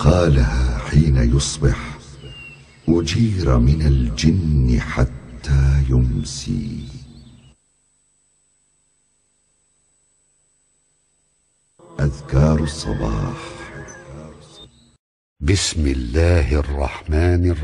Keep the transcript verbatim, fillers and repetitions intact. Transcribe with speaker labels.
Speaker 1: قالها حين يصبح أجير من الجن حتى يمسي. أذكار الصباح.
Speaker 2: بسم الله الرحمن الرحيم.